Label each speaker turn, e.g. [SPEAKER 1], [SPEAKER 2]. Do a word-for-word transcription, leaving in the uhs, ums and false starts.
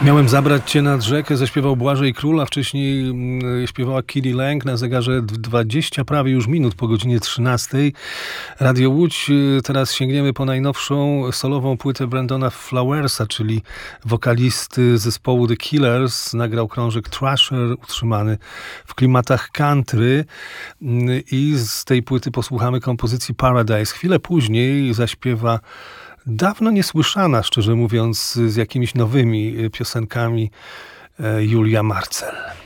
[SPEAKER 1] Miałem zabrać cię nad rzekę, zaśpiewał Błażej Król, a wcześniej mm, śpiewała Kiddy Lang na zegarze dwadzieścia prawie już minut po godzinie trzynastej. Radio Łódź. Teraz sięgniemy po najnowszą solową płytę Brandona Flowersa, czyli wokalisty zespołu The Killers. Nagrał krążek Thrasher, utrzymany w klimatach country, i z tej płyty posłuchamy kompozycji Paradise. Chwilę później zaśpiewa dawno niesłyszana, szczerze mówiąc, z jakimiś nowymi piosenkami Julia Marcel.